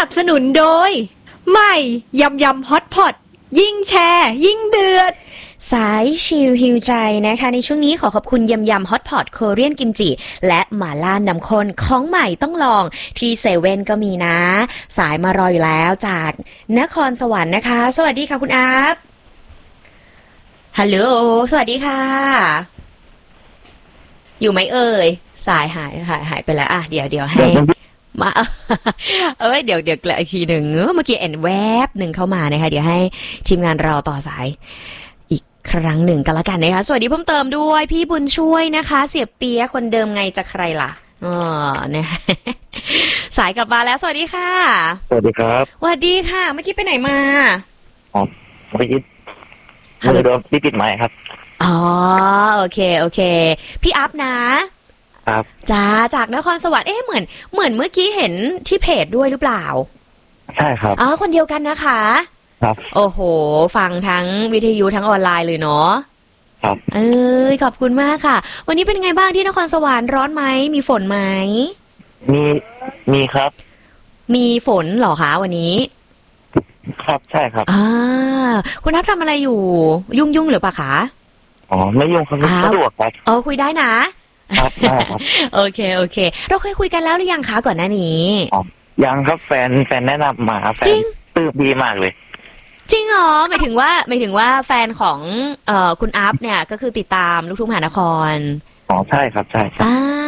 บสนุนโดยใหม่ยำยำฮอตพอตยิ่งแชร์ยิ่งเดือดสายชิลฮิวใจนะคะในช่วงนี้ขอขอบคุณยำยำฮอตพอตโคเรียนกิมจิและหม่าล่าน้ำข้นของใหม่ต้องลองที่เซเว่นก็มีนะสายมารออยู่แล้วจากนครสวรรค์นะคะสวัสดีค่ะคุณอาร์ตฮัลโหลสวัสดีค่ะอยู่ไหมเอ่ยสายหายไปแล้วอ่ะเดี๋ยวให้มาเดี๋ยวกลับอีกทีหนึ่งเมื่อกี้เอ็นแวบหนึ่งเข้ามานะคะเดี๋ยวให้ทีมงานเราต่อสายอีกครั้งหนึ่งกันละกันนะคะสวัสดีเพิ่มเติมด้วยพี่บุญช่วยนะคะเสียเปียคนเดิมไงจะใครล่ะเนี่ยสายกลับมาแล้วสวัสดีค่ะสวัสดีครับสวัสดีค่ะเมื่อกี้ไปไหนมาอ๋อเมื่อกี้มือโดนพี่ปิดไม้ครับอ๋อโอเคพี่อัพนะครับจ้าจากนครสวรรค์เหมือนเมื่อกี้เห็นที่เพจด้วยหรือเปล่าใช่ครับอ๋อคนเดียวกันนะคะครับโอ้โหฟังทั้งวิทยุทั้งออนไลน์เลยเนาะครับขอบคุณมากค่ะวันนี้เป็นไงบ้างที่นครสวรรค์ร้อนไหมมีฝนไหมมีครับมีฝนเหรอคะวันนี้ครับใช่ครับคุณนับทำอะไรอยู่ยุ่งหรือเปล่าคะอ๋อไม่ยุ่งครับสะดวกครับคุยได้นะครับได้ครับโอเคเราเคยคุยกันแล้วหรือยังคะก่อนหน้านี้ยังครับแฟนแนะนำมาแฟนตื้อดีมากเลยจริงเหรอหมายถึงว่าแฟนของคุณอัพเนี่ยก็คือติดตามลูกทุ่งมหานครอ๋อใช่ครับใช่